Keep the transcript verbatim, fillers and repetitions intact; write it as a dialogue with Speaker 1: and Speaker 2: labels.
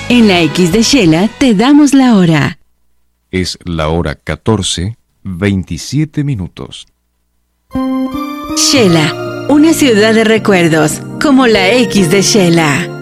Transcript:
Speaker 1: En la X de Shela te damos la hora.
Speaker 2: Es la hora catorce, veintisiete minutos.
Speaker 1: Shela, una ciudad de recuerdos, como la X de Shela.